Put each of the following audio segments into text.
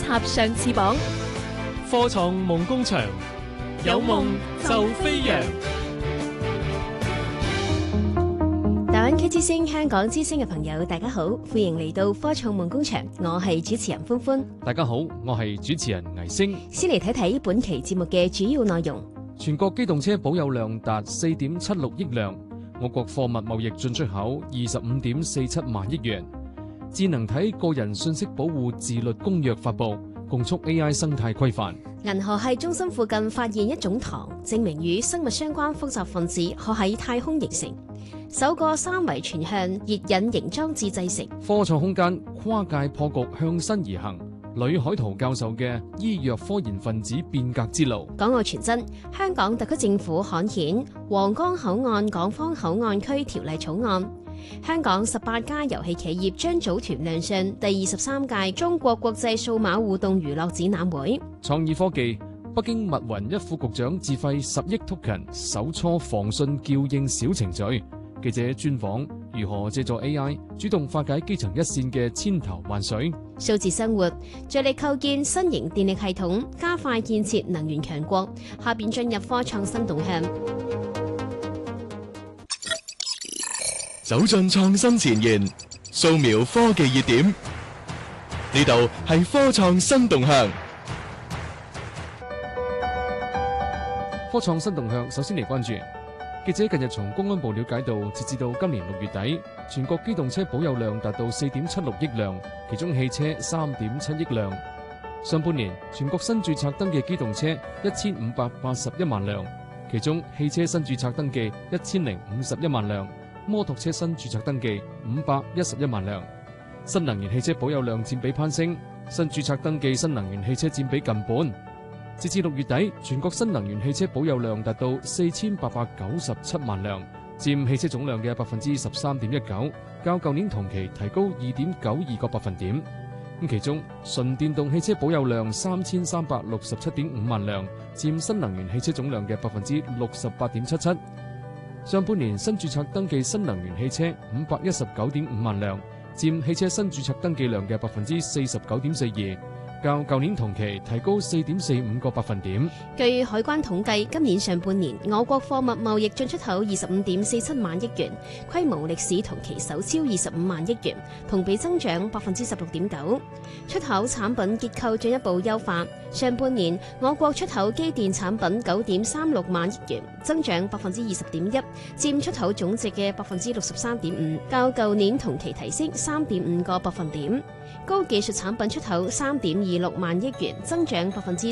插上翅膀。 科創夢工場，有夢就飛揚。 大灣區之聲、香港之聲嘅朋友，大家好，歡迎嚟到科創夢工場，我係主持人歡歡。 大家好，我係主持人倪星。 先嚟睇睇本期節目嘅主要內容。 全國機動車保有量達 4.76 億輛，我國貨物貿易進出口 25.47 萬億元。智能體個人信息保護自律公約發布，共促 AI 生態規範。 銀河系中心附近發現一種糖，證明與生物相關複雜分子可喺太空形成。首個三維全向熱隱形裝置製成。 科創空間跨界破局向新而行，呂海濤教授嘅醫藥科研分子變革之路。 港澳傳真，香港特區政府刊憲皇崗口岸港方口岸區條例草案。香港18家遊戲企業將組團亮相第23屆中國國際數碼互動娛樂展覽會。 創意科技，北京密雲一副局長自費10億 token 首初防汛叫應小程序。記者專訪如何借助 AI 主動化解基層一線嘅千頭萬緒。 數字生活，着力構建新型電力系統，加快建設能源強國。下邊進入科創新動向。 走進創新前沿，掃描科技熱點。呢度係科創新動向。 科創新動向，首先嚟關注。記者近日從公安部了解到，截至到今年6月底，全國機動車保有量達到 4.76 億輛，其中汽車 3.7 億輛。上半年全國新註冊登記機動車1581萬輛，其中汽車新註冊登記1051萬輛，摩托車新註冊登記511萬輛。新能源汽車保有量佔比攀升，新註冊登記新能源汽車佔比近半。截至6月底，全國新能源汽車保有量達到4897萬輛，佔汽車總量嘅 13.19%，較舊年同期提高 2.92個百分點。其中純電動汽車保有量3367.5萬輛，佔新能源汽車總量嘅 68.77%。上半年新註冊登記新能源汽車519.5萬輛，佔汽車新註冊登記量嘅 49.42%。較舊年同期提高 4.45個百分點。 據海關統計，今年上半年我國貨物貿易進出口25.47萬億元，規模歷史同期首超25萬億元，同比增長 16.9%。出口產品結構進一步優化，上半年我國出口機電產品9.36萬億元，增長 20.1%，佔出口總值嘅 63.5%，較舊年同期提升 3.5個百分點。高技術產品出口3.26萬億元，增長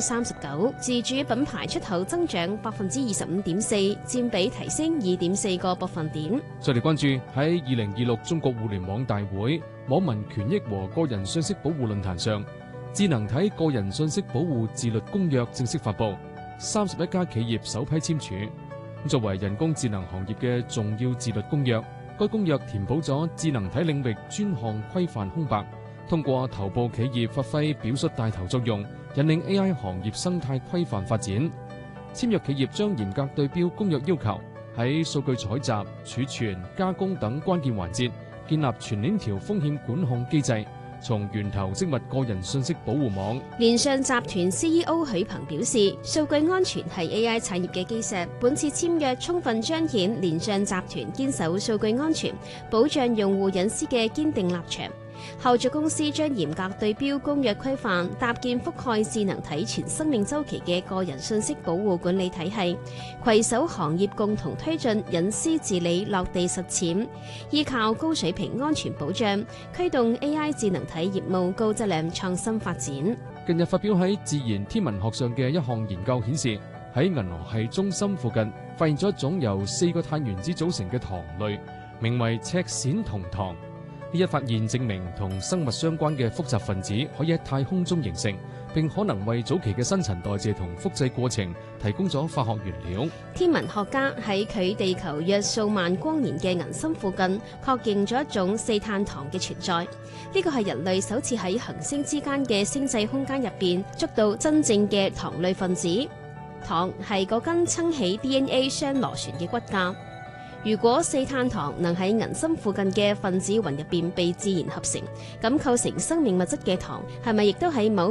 39%，自主品牌出口增長 25.4%，佔比提升 2.4個百分點。 再嚟關注喺2026中國互聯網大會網民權益和個人信息保護論壇上，智能體個人信息保護自律公約正式發布，31家企業首批簽署。作為人工智能行業嘅重要自律公約，該公約填補咗智能體領域專項規範空白，通過頭部企業發揮表率帶頭作用，引領 AI 行業生態規範發展。簽約企業將嚴格對標公約要求，喺數據採集、儲存、加工等關鍵環節建立全鏈條風險管控機制，從源頭織密個人信息保護網。 聯想集團 CEO 許鵬表示，數據安全係 AI 產業嘅基石。本次簽約充分彰顯聯想集團堅守數據安全、保障用戶隱私嘅堅定立場。後續公司將嚴格對標公約規範，搭建覆蓋智能體全生命週期嘅個人信息保護管理體系，攜手行業共同推進隱私治理落地實踐，依靠高水平安全保障，驅動 AI 智能體業務高質量創新發展。 近日發表喺《自然天文學》上嘅一項研究顯示，喺銀河系中心附近發現咗一種由4個碳原子組成嘅糖類，名為赤閃酮糖。呢一發現證明同生物相關嘅複雜分子可以喺太空中形成，並可能為早期嘅新陳代謝同複製過程提供咗化學原料。 天文學家喺距地球約數萬光年嘅銀心附近確認咗一種四碳糖嘅存在。呢個係人類首次喺行星之間嘅星際空間入邊捉到真正嘅糖類分子。糖係嗰根撐起 DNA 雙螺旋嘅骨架。如果四碳糖能喺銀心附近嘅分子雲入邊被自然合成，咁構成生命物質嘅糖係咪亦都喺某